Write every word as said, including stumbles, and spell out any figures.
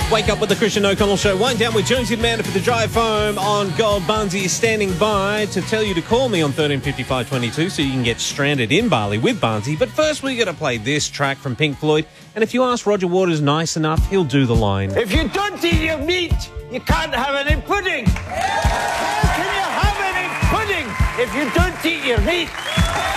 Wake up with the Christian O'Connell Show. Wind down with Jonesy Amanda for the drive home on Gold. Barnsey is standing by to tell you to call me on thirteen fifty-five twenty-two so you can get stranded in Bali with Barnsey. But first, we got to play this track from Pink Floyd. And if you ask Roger Waters nice enough, he'll do the line. If you don't eat your meat, you can't have any pudding. How can you have any pudding if you don't eat your meat?